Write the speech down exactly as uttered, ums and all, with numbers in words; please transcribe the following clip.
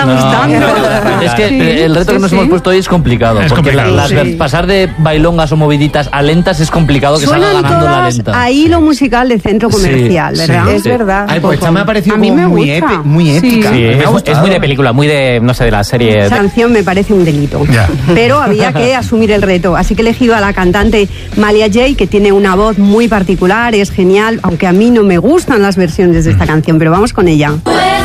no, gustando. No, es que sí, el reto sí, que nos sí. hemos puesto hoy es complicado. Es porque complicado. La, las, sí. pasar de bailongas o moviditas a lentas es complicado que Suenan salga ganando todas la lenta. A hilo musical de centro comercial, sí, ¿verdad? Sí, es sí. verdad. Ay, pues esta me ha parecido a mí me muy, gusta. epi, muy épica. Sí, me es, ha es muy de película, muy de, no sé, de la serie. Esa canción me parece un delito. Yeah. Pero había que asumir el reto. Así que he elegido a la cantante Malia Jay, que tiene una voz muy particular, es genial, aunque a mí no me gustan las versiones de esta canción, pero vamos con ella.